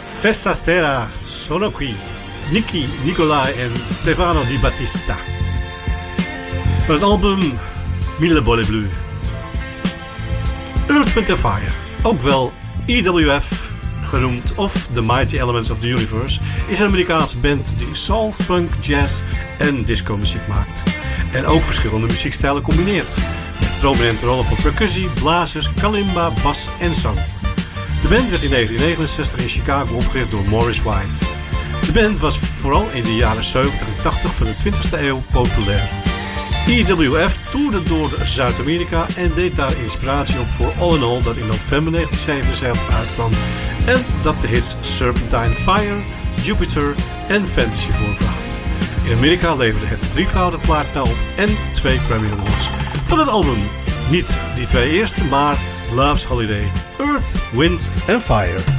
Sesta Stella sono qui. Nicky, Nicolai en Stefano Di Battista. Van het album Mille Bolle Bleu. Earth, Wind & Fire, ook wel EWF genoemd of The Mighty Elements of the Universe, is een Amerikaanse band die soul, funk, jazz en disco muziek maakt. En ook verschillende muziekstijlen combineert. Met prominente rollen voor percussie, blazers, kalimba, bas en zang. De band werd in 1969 in Chicago opgericht door Maurice White. De band was vooral in de jaren 70 en 80 van de 20e eeuw populair. EWF toerde door Zuid-Amerika en deed daar inspiratie op voor All in All dat in november 1977 uitkwam en dat de hits Serpentine Fire, Jupiter en Fantasy voorbracht. In Amerika leverde het 3-voudig platina op en 2 Grammy Awards. Van het album niet die 2 eerste, maar Love's Holiday, Earth, Wind & Fire.